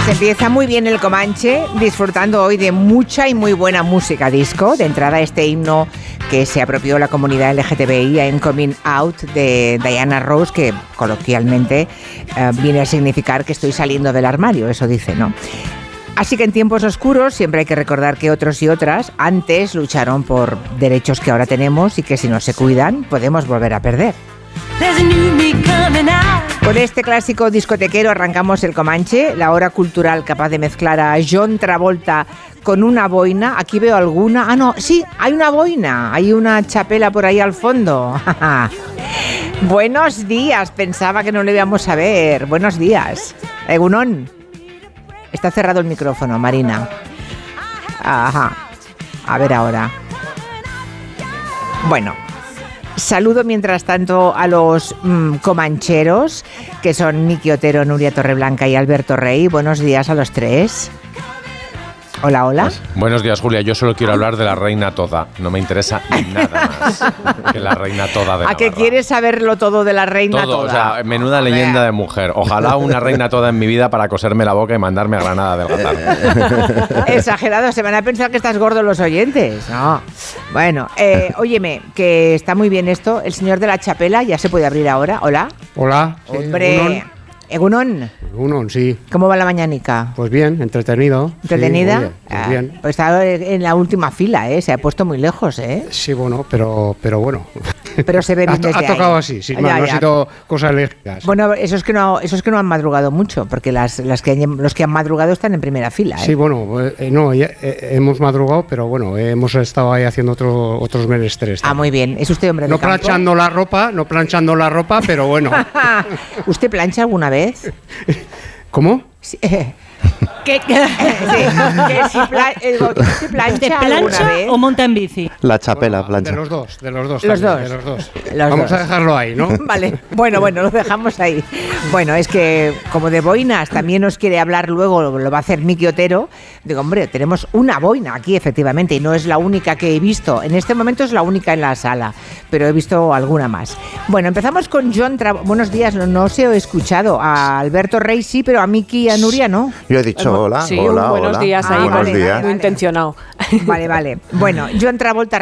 Pues empieza muy bien el Comanche, disfrutando hoy de mucha y muy buena música disco. De entrada, este himno que se apropió la comunidad LGTBI en Coming Out de Diana Ross, que coloquialmente viene a significar que estoy saliendo del armario, eso dice, ¿no? Así que en tiempos oscuros siempre hay que recordar que otros y otras antes lucharon por derechos que ahora tenemos y que si no se cuidan podemos volver a perder. Con este clásico discotequero arrancamos el Comanche, la hora cultural capaz de mezclar a John Travolta con una boina. Aquí veo alguna. Ah, no, sí, hay una boina, hay una chapela por ahí al fondo. Buenos días, pensaba que no le íbamos a ver. Buenos días. Egunon. Está cerrado el micrófono, Marina. Ajá. A ver ahora. Bueno. Saludo mientras tanto a los comancheros, que son Miki Otero, Nuria Torreblanca y Alberto Rey. Buenos días a los tres. Hola, hola. Buenos días, Julia. Yo solo quiero hablar de la reina toda. No me interesa nada más que la reina toda de Navarra. ¿A qué quieres saberlo todo de la reina todo, toda? O sea, menuda leyenda de mujer. Ojalá una reina toda en mi vida para coserme la boca y mandarme a Granada del Gazar. Exagerado, se van a pensar que estás gordo los oyentes. No. Bueno, óyeme, que está muy bien esto. El señor de la chapela ya se puede abrir ahora. Hola. Hola. Hombre. Egunon. Egunon, sí. ¿Cómo va la mañanica? Pues bien, entretenido. ¿Entretenida? Sí, pues bien. Pues está en la última fila, ¿eh? Se ha puesto muy lejos, ¿eh? Sí, bueno, pero bueno. Pero se ve bien desde ha tocado ahí. así, sin más, no ha sido cosas alérgicas. Bueno, eso es que no han madrugado mucho, porque los que han madrugado están en primera fila, ¿eh? Sí, bueno, hemos madrugado, pero bueno, hemos estado ahí haciendo otros menesteres. Ah, muy bien. ¿Es usted hombre de campo? No planchando la ropa, pero bueno. ¿Usted plancha alguna vez? ¿Cómo? Sí. ¿Qué? ¿Usted plancha alguna vez? ¿O monta en bici? La chapela plancha. De los dos. Los dos. Vamos a dejarlo ahí, ¿no? Vale, bueno, lo dejamos ahí. Bueno, es que como de boinas también nos quiere hablar luego, lo va a hacer Miki Otero. Digo, hombre, tenemos una boina aquí, efectivamente, y no es la única que he visto. En este momento es la única en la sala, pero he visto alguna más. Bueno, empezamos con John Travolta. Buenos días, no os he escuchado. A Alberto Rey sí, pero a Miki y a Nuria no. Yo he dicho hola, sí, hola, buenos hola. días ahí, Buenos días. muy intencionado. Vale. Bueno, John Travolta